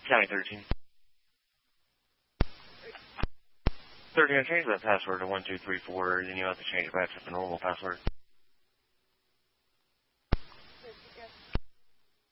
County 13. 13, change that password to 1234, then you'll have to change it back to the normal password.